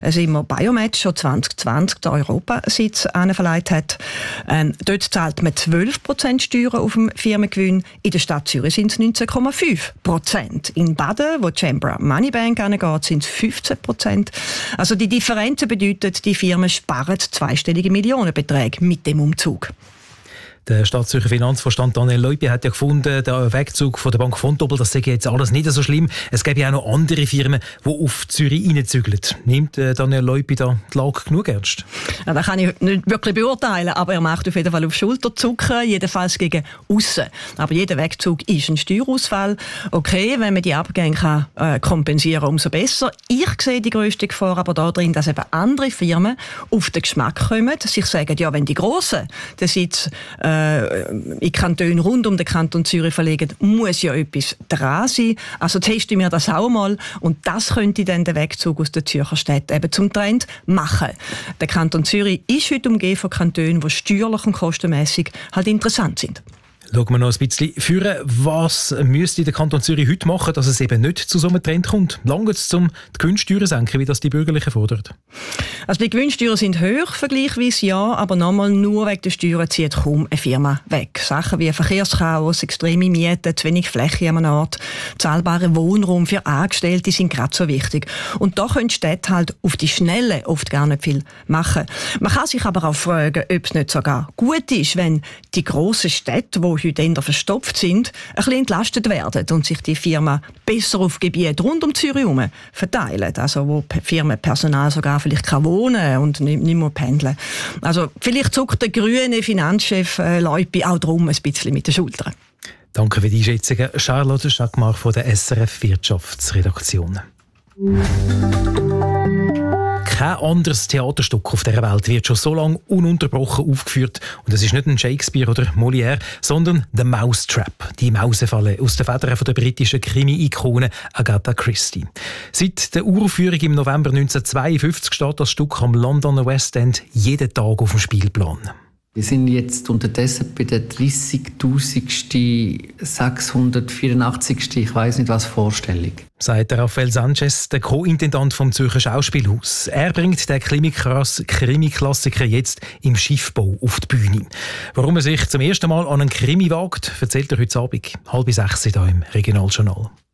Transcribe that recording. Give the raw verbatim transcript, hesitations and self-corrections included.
Simmer Biomet schon zwanzig zwanzig den Europasitz verleiht hat. Ähm, dort zahlt man zwölf Prozent Steuern auf dem Firmengewinn. In der Stadt Zürich sind es neunzehn Komma fünf Prozent. In Baden, wo die Cembra Moneybank angeht, sind es fünfzehn Prozent. Also die Differenzen bedeuten, die Firmen sparen zweistellige Millionenbeträge mit dem Umzug. Der Stadtzürcher Finanzvorstand Daniel Leupi hat ja gefunden, der Wegzug von der Bank Vontobel, das sei jetzt alles nicht so schlimm. Es gäbe ja auch noch andere Firmen, die auf Zürich reinzügeln. Nimmt Daniel Leupi da die Lage genug ernst? Ja, das kann ich nicht wirklich beurteilen, aber er macht auf jeden Fall auf Schulterzucken, jedenfalls gegen aussen. Aber jeder Wegzug ist ein Steuerausfall. Okay, wenn man die Abgänge kann, äh, kompensieren kann, umso besser. Ich sehe die grösste Gefahr aber darin, dass eben andere Firmen auf den Geschmack kommen, sich sagen, ja, wenn die Grossen den Sitz äh, in Kantonen rund um den Kanton Zürich verlegen, muss ja etwas dran sein. Also testen wir das auch mal und das könnte dann den Wegzug aus der Zürcher Stadt eben zum Trend machen. Der Kanton Zürich ist heute umgeben von Kantonen, die steuerlich und kostenmässig halt interessant sind. Schauen wir noch ein bisschen führen. Was müsste der Kanton Zürich heute machen, dass es eben nicht zu so einem Trend kommt? Lange es um die Gewinnsteuern senken, wie das die Bürgerlichen fordern? Also die Gewinnsteuern sind hoch, vergleichsweise ja, aber nochmal nur wegen der Steuern zieht kaum eine Firma weg. Sachen wie Verkehrschaos, extreme Mieten, zu wenig Fläche an einem Ort, zahlbare Wohnraum für Angestellte sind gerade so wichtig. Und da können die Städte halt auf die Schnelle oft gar nicht viel machen. Man kann sich aber auch fragen, ob es nicht sogar gut ist, wenn die grossen Städte, die heute eher verstopft sind, ein bisschen entlastet werden und sich die Firmen besser auf Gebiete rund um Zürich herum verteilen. Also wo Firmen Personal sogar vielleicht kann wohnen und nicht, nicht mehr pendeln. Also vielleicht zuckt der grüne Finanzchef äh, Leupi auch drum ein bisschen mit den Schultern. Danke für die Einschätzungen. Charlotte Schackmar von der S R F Wirtschaftsredaktion. Kein anderes Theaterstück auf dieser Welt wird schon so lange ununterbrochen aufgeführt. Und es ist nicht ein Shakespeare oder Molière, sondern «The Mousetrap», die Mausefalle aus den Federn der britischen Krimi-Ikone Agatha Christie. Seit der Uraufführung im November neunzehnhundertzweiundfünfzig steht das Stück am Londoner West End jeden Tag auf dem Spielplan. Wir sind jetzt unterdessen bei der dreißigtausendsten, sechshundertvierundachtzigsten ich weiss nicht was, Vorstellung. Sagt Rafael Sanchez, der Co-Intendant vom Zürcher Schauspielhaus. Er bringt den Krimi-Klassiker jetzt im Schiffbau auf die Bühne. Warum er sich zum ersten Mal an einen Krimi wagt, erzählt er heute Abend halb sechs hier im Regionaljournal.